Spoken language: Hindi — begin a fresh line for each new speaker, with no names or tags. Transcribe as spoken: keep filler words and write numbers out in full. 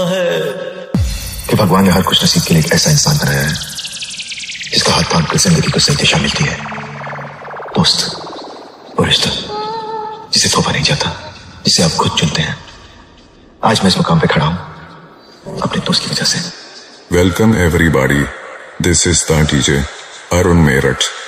कि भगवान ने हर खुश नसीब के लिए एक ऐसा इंसान बनाया है जिसका हाथ थाम कर जिंदगी को सही दिशा मिलती है। दोस्त वो रिश्ता जिसे थोपा नहीं जाता, जिसे आप खुद चुनते हैं। आज मैं इस मुकाम पे खड़ा हूं अपने दोस्त की वजह से।
Welcome everybody, this is the DJ Arun Meerut.